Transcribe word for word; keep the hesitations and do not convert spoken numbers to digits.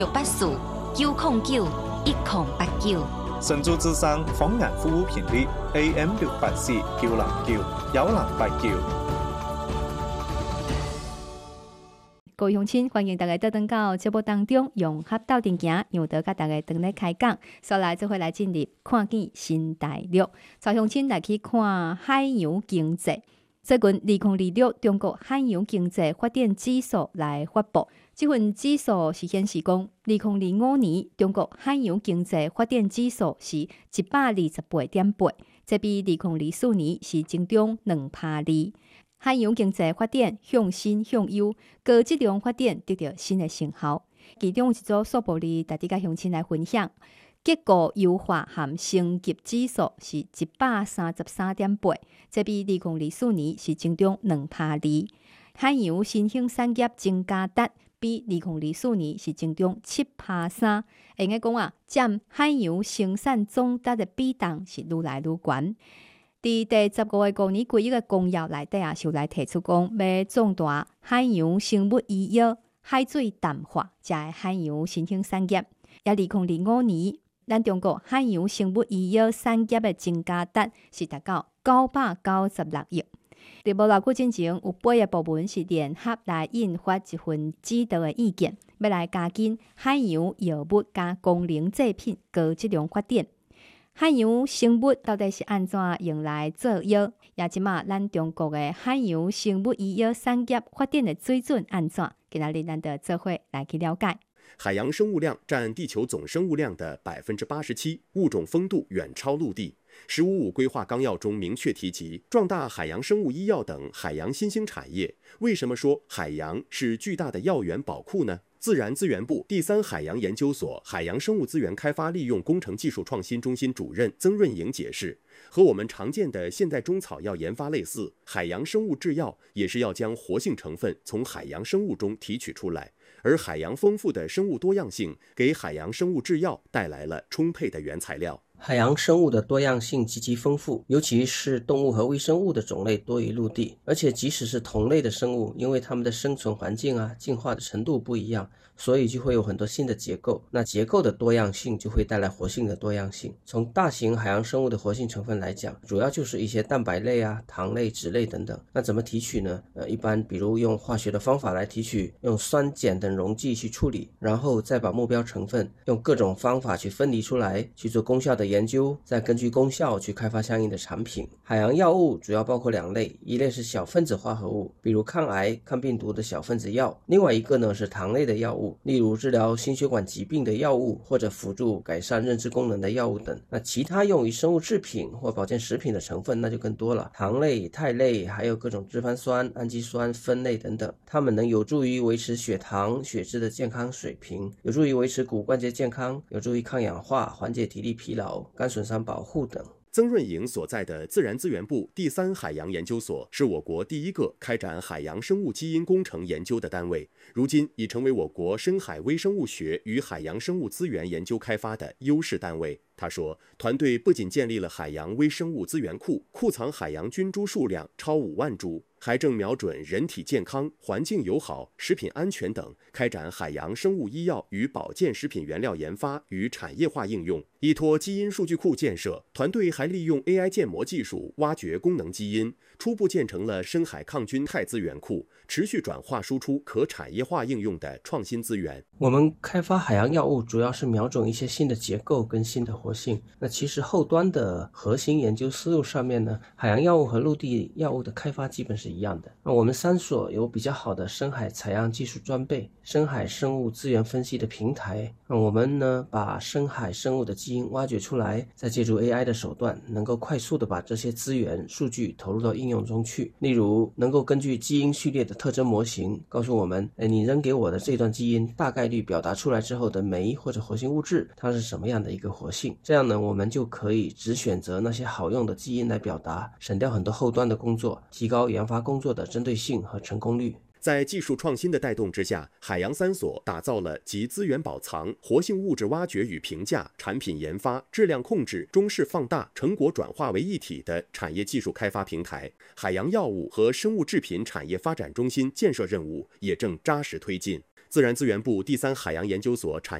六八四九零九一零八九。 神州之声方言服务频率 A M 六八四九零九幺零八九。 各位乡亲，欢迎大家到登到节目当中，用合斗阵行，让得甲大家登来开讲。所来就会来进入看见新大陆，带乡亲来去看海洋经济。最近二零二六中国海洋经济发展指数来发布，这份指数是显示讲，二零二五年中国海洋经济发展指数是一百二十八点八，这比二零二四年是增长两趴二。海洋经济发展向新向优，高质量发展得到新的成效。其中有一组数据哩，大家甲乡亲来分享。结构优化含升级指数是一百三十三点八，这比二零二四年是增长两趴二。海洋新兴产业增加值比二零二四年是增长七趴三。应该讲啊，占海洋生产总值的比重是愈来愈悬。伫第十五个五年规划的公约内底啊，就来提出讲要壮大海洋生物医药、海水淡化这个海洋新兴产业。也二零二五年，咱中国海洋生物医药产业的增加值是达到九百九十六亿。伫无偌久之前，有八个部门是联合来印发一份指导的意见，要来加紧海洋药物加功能制品高质量发展。海洋生物到底是安怎用来做药？也即马咱中国的海洋生物医药产业发展的水准安怎？今仔日咱就做伙来去了解。 海洋生物量占地球总生物量的百分之八十七，物种丰度远超陆地。“十五五”规划纲要中明确提及壮大海洋生物医药等海洋新兴产业。为什么说海洋是巨大的药源宝库呢？自然资源部第三海洋研究所海洋生物资源开发利用工程技术创新中心主任曾润莹解释，和我们常见的现代中草药研发类似，海洋生物制药也是要将活性成分从海洋生物中提取出来，而海洋丰富的生物多样性给海洋生物制药带来了充沛的原材料。 海洋生物的多样性极其丰富，尤其是动物和微生物的种类多于陆地，而且即使是同类的生物，因为它们的生存环境啊、进化的程度不一样，所以就会有很多新的结构。那结构的多样性就会带来活性的多样性。从大型海洋生物的活性成分来讲，主要就是一些蛋白类啊、糖类、脂类等等。那怎么提取呢？呃，一般比如用化学的方法来提取，用酸碱等溶剂去处理，然后再把目标成分用各种方法去分离出来，去做功效的研究，再根据功效去开发相应的产品。海洋药物主要包括两类，一类是小分子化合物，比如抗癌、抗病毒的小分子药；另外一个呢是糖类的药物，例如治疗心血管疾病的药物，或者辅助改善认知功能的药物等。那其他用于生物制品或保健食品的成分那就更多了，糖类、肽类，还有各种脂肪酸、氨基酸、酚类等等，它们能有助于维持血糖、血脂的健康水平，有助于维持骨关节健康，有助于抗氧化、缓解体力疲劳、肝损伤保护等。 曾润莹所在的自然资源部第三海洋研究所是我国第一个开展海洋生物基因工程研究的单位，如今已成为我国深海微生物学与海洋生物资源研究开发的优势单位。他说，团队不仅建立了海洋微生物资源库，库藏海洋菌株数量超五万株，还正瞄准人体健康、环境友好、食品安全等，开展海洋生物医药与保健食品原料研发与产业化应用。依托基因数据库建设，团队还利用 A I 建模技术挖掘功能基因，初步建成了深海抗菌肽资源库，持续转化输出可产业化应用的创新资源。 我们开发海洋药物主要是瞄准一些新的结构跟新的活性。那其实后端的核心研究思路上面呢，海洋药物和陆地药物的开发基本是一样的。那我们三所有比较好的深海采样技术装备、深海生物资源分析的平台，那我们呢把深海生物的基因挖掘出来，再借助 A I 的手段，能够快速的把这些资源数据投入到应用中去。例如能够根据基因序列的特征模型告诉我们，哎，你扔给我的这段基因大概率表达出来之后的酶或者活性物质它是什么样的一个活性，这样呢我们就可以只选择那些好用的基因来表达，省掉很多后端的工作，提高研发工作的针对性和成功率。 在技术创新的带动之下，海洋三所打造了集资源保藏、活性物质挖掘与评价、产品研发、质量控制、中视放大、成果转化为一体的产业技术开发平台。海洋药物和生物制品产业发展中心建设任务也正扎实推进。 自然资源部第三海洋研究所产